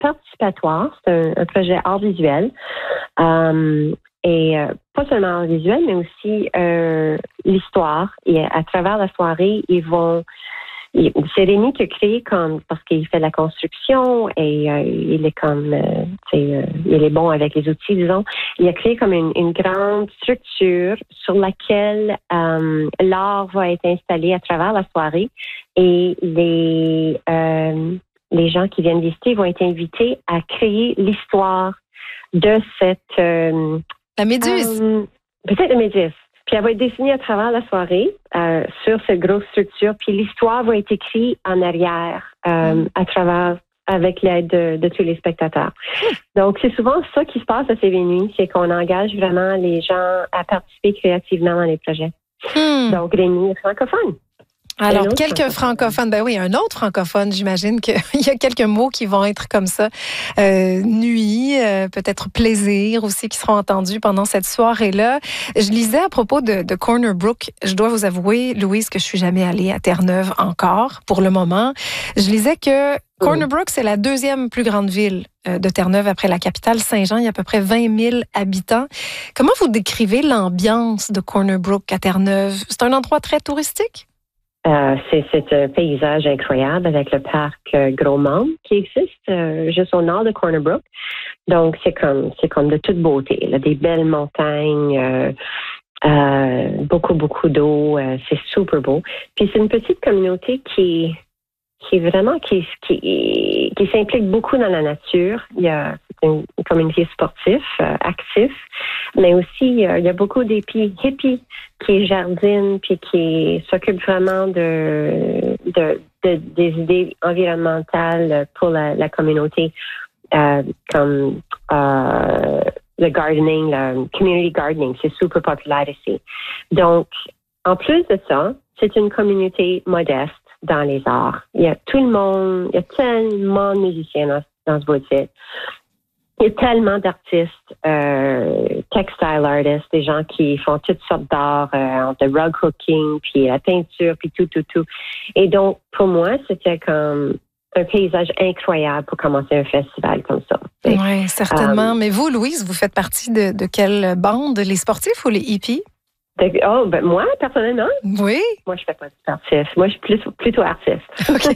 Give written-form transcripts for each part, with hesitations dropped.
participatoire. C'est un projet art visuel. Et pas seulement art visuel, mais aussi l'histoire. Et à travers la soirée, c'est Rémi qui a créé parce qu'il fait de la construction et il est il est bon avec les outils, disons. Il a créé comme une grande structure sur laquelle l'art va être installé à travers la soirée et les gens qui viennent visiter vont être invités à créer l'histoire de cette la méduse. Peut-être la méduse. Puis elle va être dessinée à travers la soirée sur cette grosse structure. Puis l'histoire va être écrite en arrière à travers, avec l'aide de tous les spectateurs. Donc, c'est souvent ça qui se passe à CB Nuit, c'est qu'on engage vraiment les gens à participer créativement dans les projets. Donc, Rémi est francophone. Alors, quelques francophones, ben oui, un autre francophone, j'imagine qu'il y a quelques mots qui vont être comme ça. Nuit, peut-être plaisir aussi, qui seront entendus pendant cette soirée-là. Je lisais à propos de Corner Brook, je dois vous avouer, Louise, que je suis jamais allée à Terre-Neuve encore, pour le moment. Je lisais que Corner Brook, c'est la deuxième plus grande ville de Terre-Neuve après la capitale Saint-Jean. Il y a à peu près 20 000 habitants. Comment vous décrivez l'ambiance de Corner Brook à Terre-Neuve? C'est un endroit très touristique? C'est un paysage incroyable avec le parc Gros-Mont qui existe juste au nord de Corner Brook. Donc, c'est comme de toute beauté. Là, des belles montagnes, beaucoup d'eau. C'est super beau. Puis, c'est une petite communauté qui s'implique beaucoup dans la nature. C'est une communauté sportive, active, mais aussi il y a beaucoup d'hippies qui jardinent puis qui s'occupent vraiment des idées environnementales pour la communauté, comme le gardening, le community gardening, c'est super populaire ici. Donc, en plus de ça, c'est une communauté modeste dans les arts. Il y a tellement de musiciens dans ce beau-titre. Il y a tellement d'artistes, textile artists, des gens qui font toutes sortes d'art, de rug hooking, puis la peinture, puis tout. Et donc, pour moi, c'était comme un paysage incroyable pour commencer un festival comme ça. Oui, certainement. Mais vous, Louise, vous faites partie de quelle bande? Les sportifs ou les hippies? Moi, personnellement? Oui. Moi, je fais pas de sportif. Moi, je suis plutôt artiste. OK.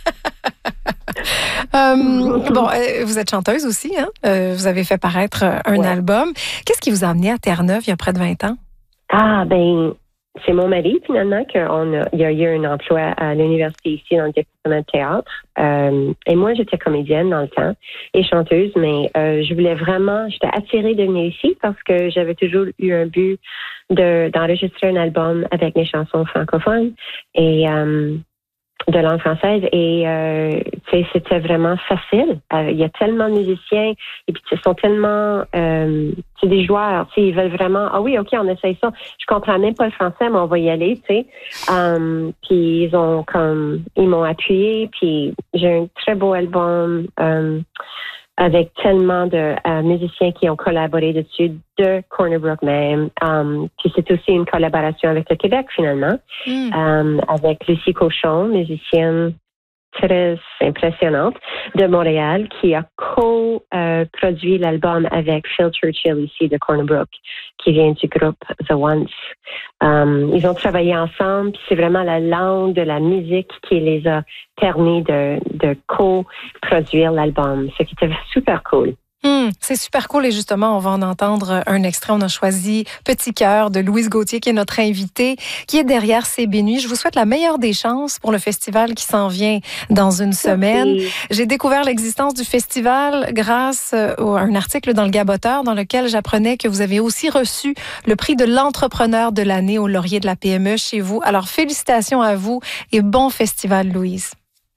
Vous êtes chanteuse aussi, hein? Vous avez fait paraître un album. Qu'est-ce qui vous a amené à Terre-Neuve il y a près de 20 ans? C'est mon mari, finalement, il y a eu un emploi à l'université ici dans le département de théâtre. Et moi, j'étais comédienne dans le temps et chanteuse, mais j'étais attirée de venir ici parce que j'avais toujours eu un but d'enregistrer un album avec mes chansons francophones et de langue française et c'était vraiment facile. Il y a tellement de musiciens et puis ils sont tellement c'est des joueurs, ils veulent vraiment oui, OK, on essaye ça. Je comprends même pas le français, mais on va y aller, tu sais. Puis ils m'ont appuyé, puis j'ai un très beau album avec tellement de musiciens qui ont collaboré dessus, de Corner Brook même. Puis c'est aussi une collaboration avec le Québec, finalement, avec Lucie Cochon, musicienne très impressionnante de Montréal, qui a co-produit l'album avec Phil Churchill ici de Corner Brook, qui vient du groupe The Once. Ils ont travaillé ensemble, puis c'est vraiment la langue de la musique qui les a permis de co-produire l'album, ce qui était super cool. C'est super cool et justement, on va en entendre un extrait. On a choisi Petit cœur de Louise Gauthier, qui est notre invitée, qui est derrière CB Nuit. Je vous souhaite la meilleure des chances pour le festival qui s'en vient dans une semaine. J'ai découvert l'existence du festival grâce à un article dans le Gaboteur dans lequel j'apprenais que vous avez aussi reçu le prix de l'entrepreneur de l'année au Laurier de la PME chez vous. Alors, félicitations à vous et bon festival, Louise.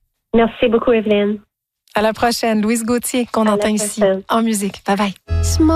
Merci beaucoup, Evelyne. À la prochaine. Louise Gauthier, qu'on entend ici en musique. Bye bye.